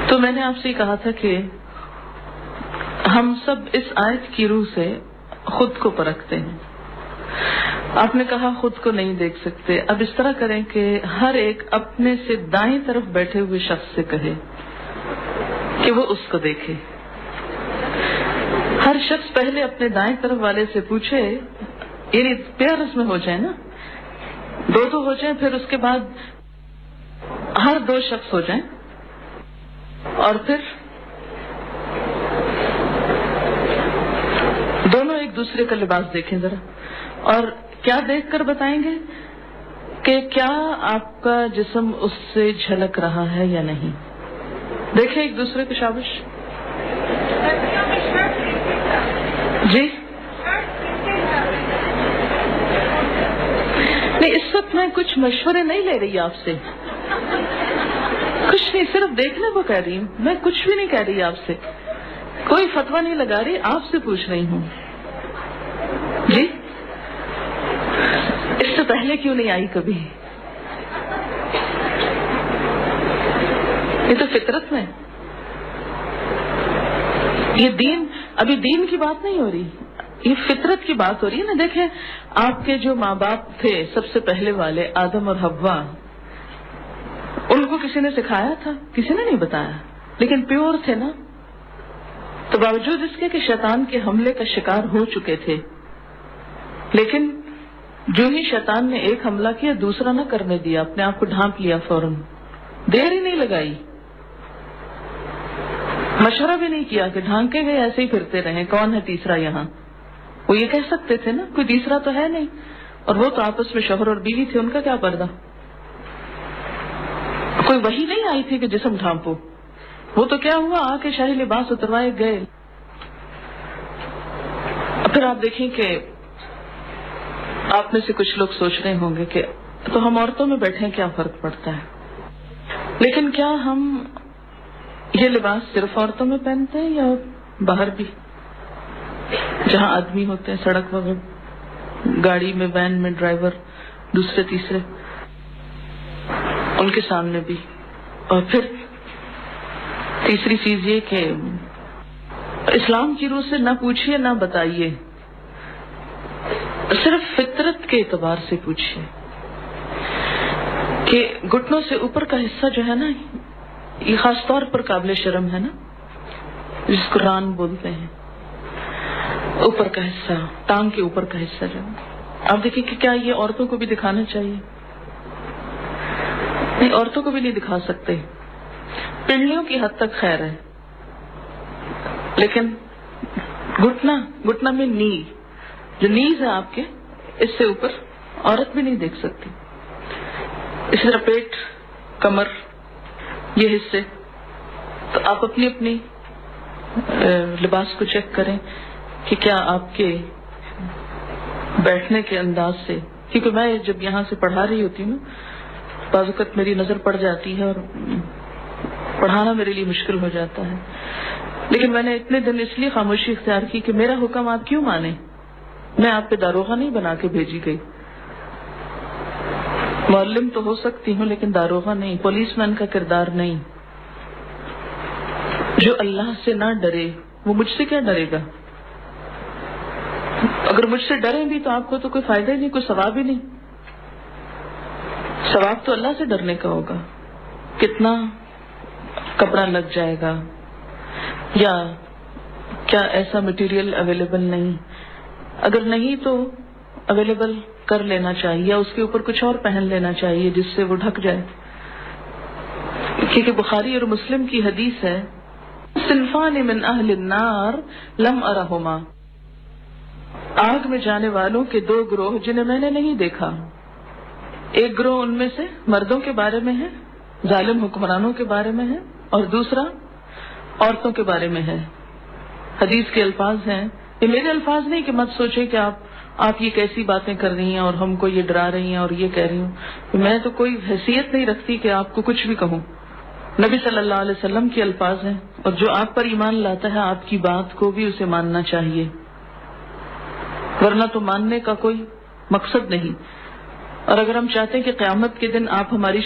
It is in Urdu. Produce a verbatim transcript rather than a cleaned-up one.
تو میں نے آپ سے کہا تھا کہ ہم سب اس آیت کی روح سے خود کو پرکھتے ہیں. آپ نے کہا خود کو نہیں دیکھ سکتے. اب اس طرح کریں کہ ہر ایک اپنے سے دائیں طرف بیٹھے ہوئے شخص سے کہے کہ وہ اس کو دیکھے. ہر شخص پہلے اپنے دائیں طرف والے سے پوچھے، یعنی پیئرز میں ہو جائے نا، دو دو ہو جائیں، پھر اس کے بعد ہر دو شخص ہو جائیں اور پھر دونوں ایک دوسرے کا لباس دیکھیں ذرا، اور کیا دیکھ کر بتائیں گے کہ کیا آپ کا جسم اس سے جھلک رہا ہے یا نہیں. دیکھیں ایک دوسرے کی شابش. جی نہیں، اس وقت میں کچھ مشورے نہیں لے رہی آپ سے، کچھ نہیں، صرف دیکھنے کو کہہ رہی ہوں. میں کچھ بھی نہیں کہہ رہی آپ سے، کوئی فتویٰ نہیں لگا رہی، آپ سے پوچھ رہی ہوں. جی اس سے پہلے کیوں نہیں آئی کبھی؟ یہ تو فطرت میں، یہ دین، ابھی دین کی بات نہیں ہو رہی، یہ فطرت کی بات ہو رہی ہے نا. دیکھیں آپ کے جو ماں باپ تھے سب سے پہلے والے، آدم اور حوا، ان کو کسی نے سکھایا تھا؟ کسی نے نہیں بتایا، لیکن پیور تھے نا. تو باوجود اس کے کہ شیطان کے حملے کا شکار ہو چکے تھے، لیکن جو ہی شیطان نے ایک حملہ کیا دوسرا نہ کرنے دیا، اپنے آپ کو ڈھانپ لیا فوراً، دیر ہی نہیں لگائی، مشورہ بھی نہیں کیا کہ ڈھانکے گئے ایسے ہی پھرتے رہے، کون ہے تیسرا یہاں. وہ یہ کہہ سکتے تھے نا کوئی تیسرا تو ہے نہیں، اور وہ تو آپس میں شوہر اور بیوی تھے، ان کا کیا پردہ. کوئی وحی نہیں آئی تھی کہ جسم ڈھانپو. وہ تو کیا ہوا، آ کے شاہی لباس اتروائے گئے. پھر آپ دیکھیں کہ آپ میں سے کچھ لوگ سوچ رہے ہوں گے کہ تو ہم عورتوں میں بیٹھے کیا فرق پڑتا ہے. لیکن کیا ہم یہ لباس صرف عورتوں میں پہنتے ہیں یا باہر بھی، جہاں آدمی ہوتے ہیں، سڑک وغیرہ، گاڑی میں، وین میں، ڈرائیور، دوسرے تیسرے، ان کے سامنے بھی. اور پھر تیسری چیز یہ کہ اسلام کی روح سے نہ پوچھیے نہ بتائیے، صرف فطرت کے اعتبار سے پوچھیے کہ گھٹنوں سے اوپر کا حصہ جو ہے نا، یہ خاص طور پر قابل شرم ہے نا، جس کو ران بولتے ہیں، اوپر کا حصہ، ٹانگ کے اوپر کا حصہ جو آپ دیکھیں کہ کیا یہ عورتوں کو بھی دکھانا چاہیے؟ نہیں، عورتوں کو بھی نہیں دکھا سکتے. پنڈلیوں کی حد تک خیر ہے، لیکن گھٹنا گھٹنا میں نی، جو نیز ہے آپ کے، اس سے اوپر عورت بھی نہیں دیکھ سکتی. اسی طرح پیٹ، کمر، یہ حصے. تو آپ اپنی اپنی لباس کو چیک کریں کہ کیا آپ کے بیٹھنے کے انداز سے، کیونکہ میں جب یہاں سے پڑھا رہی ہوتی ہوں بعض اوقات میری نظر پڑ جاتی ہے اور پڑھانا میرے لیے مشکل ہو جاتا ہے، لیکن میں نے اتنے دن اس لیے خاموشی اختیار کی کہ میرا حکم آپ کیوں مانیں. میں آپ پہ داروغہ نہیں بنا کے بھیجی گئی. معلم تو ہو سکتی ہوں لیکن داروغہ نہیں، پولیس مین کا کردار نہیں. جو اللہ سے نہ ڈرے وہ مجھ سے کیا ڈرے گا؟ اگر مجھ سے ڈریں بھی تو آپ کو تو کوئی فائدہ ہی نہیں، کوئی ثواب ہی نہیں. ثواب تو اللہ سے ڈرنے کا ہوگا. کتنا کپڑا لگ جائے گا، یا کیا ایسا مٹیریل اویلیبل نہیں، اگر نہیں تو اویلیبل کر لینا چاہیے، یا اس کے اوپر کچھ اور پہن لینا چاہیے جس سے وہ ڈھک جائے. کیونکہ بخاری اور مسلم کی حدیث ہے، صنفان من اہل النار لم ارہما، آگ میں جانے والوں کے دو گروہ جنہیں میں نے نہیں دیکھا. ایک گروہ ان میں سے مردوں کے بارے میں ہے، ظالم حکمرانوں کے بارے میں ہے، اور دوسرا عورتوں کے بارے میں ہے. حدیث کے الفاظ ہیں، یہ میرے الفاظ نہیں کہ مت سوچے کہ آپ آپ یہ کیسی باتیں کر رہی ہیں اور ہم کو یہ ڈرا رہی ہیں اور یہ کہہ رہی ہوں. میں تو کوئی حیثیت نہیں رکھتی کہ آپ کو کچھ بھی کہوں. نبی صلی اللہ علیہ وسلم کے الفاظ ہیں، اور جو آپ پر ایمان لاتا ہے آپ کی بات کو بھی اسے ماننا چاہیے، ورنہ تو ماننے کا کوئی مقصد نہیں. اور اگر ہم چاہتے ہیں کہ قیامت کے دن آپ ہماری